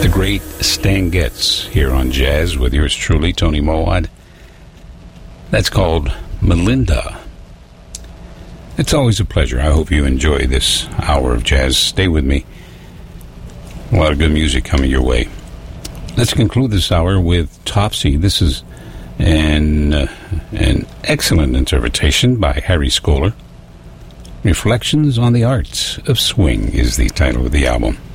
the great Stan Getz here on Jazz with yours truly, Tony Mowat. That's called Melinda. It's always a pleasure. I hope you enjoy this hour of jazz. Stay with me. A lot of good music coming your way. Let's conclude this hour with Topsy. This is an excellent interpretation by Harry Skoller. Reflections on the Arts of Swing is the title of the album.